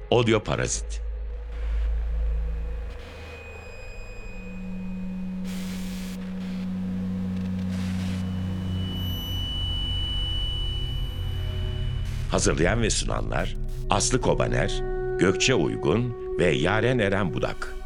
Odioparazit. Hazırlayan ve sunanlar Aslı Kobaner, Gökçe Uygun ve Yaren Eren Budak.